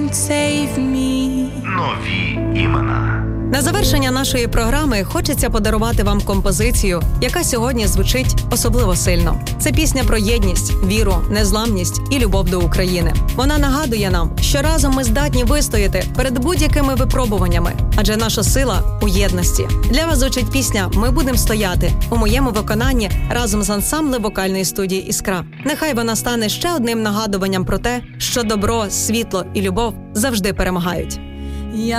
Save me. Нові імена. На завершення нашої програми хочеться подарувати вам композицію, яка сьогодні звучить особливо сильно. Це пісня про єдність, віру, незламність і любов до України. Вона нагадує нам, що разом ми здатні вистояти перед будь-якими випробуваннями, адже наша сила у єдності. Для вас звучить пісня «Ми будемо стояти» у моєму виконанні разом з ансамблем вокальної студії «Іскра». Нехай вона стане ще одним нагадуванням про те, що добро, світло і любов завжди перемагають.